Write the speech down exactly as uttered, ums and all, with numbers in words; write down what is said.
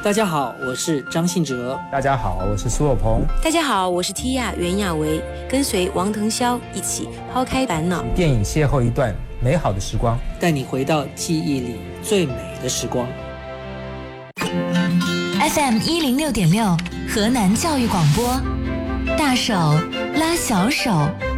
大家好，我是张信哲。 大家好，我是苏有朋。 大家好，我是 Tia 袁娅维，跟随王腾霄一起抛开烦恼， 电影邂逅一段美好的时光， 带你回到记忆里最美的时光。 F M 一零六点六，河南教育广播，大手拉小手。